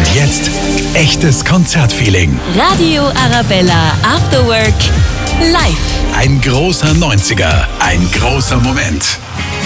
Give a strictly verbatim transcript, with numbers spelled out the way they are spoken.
Und jetzt echtes Konzertfeeling. Radio Arabella After Work live. Ein großer neunziger, ein großer Moment.